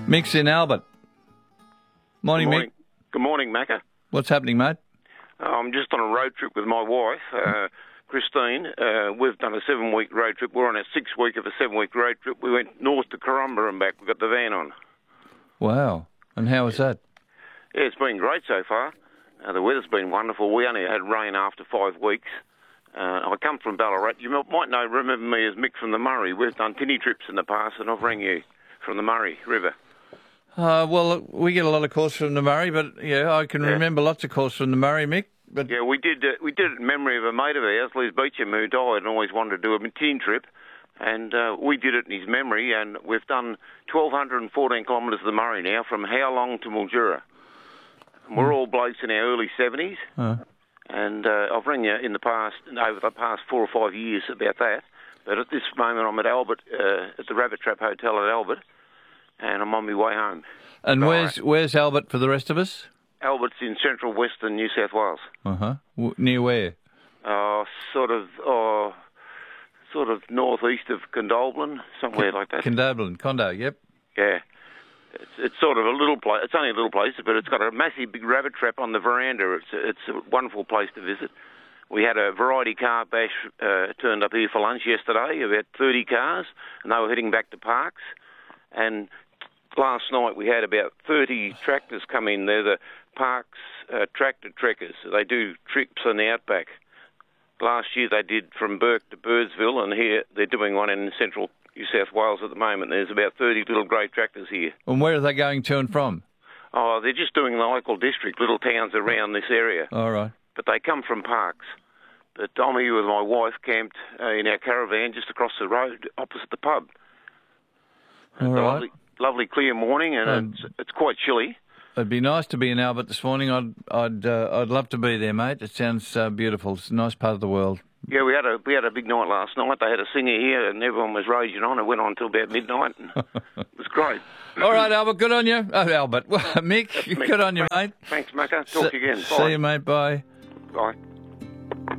Mick's in Albert. Morning, Mick. Good morning, Macca. What's happening, mate? I'm just on a road trip with my wife, Christine. We've done a 7-week road trip. We're on our 6th week of a 7-week road trip. We went north to Corumba and back. We've got the van on. Wow. And how was that? Yeah, it's been great so far. The weather's been wonderful. We only had rain after 5 weeks. I come from Ballarat. You might remember me as Mick from the Murray. We've done tinny trips in the past, and I've rang you from the Murray River. Well, we get a lot of calls from the Murray, but yeah, I can remember lots of calls from the Murray, Mick. But yeah, we did it in memory of a mate of ours, Liz Beecham, who died and always wanted to do a tin trip, and we did it in his memory. And we've done 1,214 kilometres of the Murray now, from Howlong to Mildura. We're all blokes in our early 70s, and I've rang you in the past, over the past 4 or 5 years about that. But at this moment, I'm at Albert, at the Rabbit Trap Hotel at Albert, and I'm on my way home. And where's Albert for the rest of us? Albert's in central western New South Wales. Near where? Sort of northeast of Condobolin, somewhere like that. Condo, yep. Yeah. It's sort of a little place. It's only a little place, but it's got a massive big rabbit trap on the veranda. It's a wonderful place to visit. We had a variety car bash turned up here for lunch yesterday, about 30 cars, and they were heading back to Parks. And last night we had about 30 tractors come in. They're the Parks tractor trekkers. They do trips in the outback. Last year they did from Burke to Birdsville, and here they're doing one in central New South Wales at the moment. There's about 30 little grey tractors here. And where are they going to and from? Oh, they're just doing the local district, little towns around this area. All right. But they come from Parks. But I'm here with my wife, camped in our caravan just across the road opposite the pub. All right. Lovely clear morning, and it's quite chilly. It'd be nice to be in Albert this morning. I'd love to be there, mate. It sounds beautiful. It's a nice part of the world. Yeah, we had a big night last night. They had a singer here, and everyone was raging on. It went on till about midnight. And it was great. All right, Albert. Good on you. Oh, Albert. Mick, good on you, mate. Thanks, Macca. Talk to you again. Bye. See you, mate. Bye. Bye.